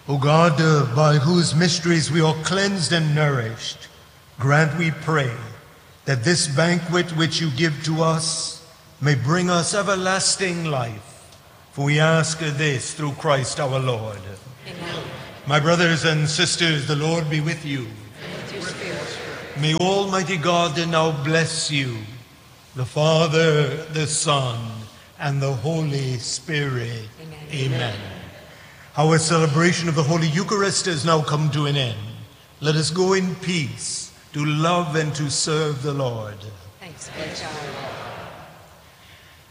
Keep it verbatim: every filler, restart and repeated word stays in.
O God, uh, by whose mysteries we are cleansed and nourished, grant, we pray, that this banquet which you give to us may bring us everlasting life. For we ask this through Christ our Lord. Amen. My brothers and sisters, the Lord be with you. And with your spirit. May Almighty God now bless you, the Father, the Son, and the Holy Spirit. Amen. Amen. Our celebration of the Holy Eucharist has now come to an end. Let us go in peace to love and to serve the Lord. Thanks be to God.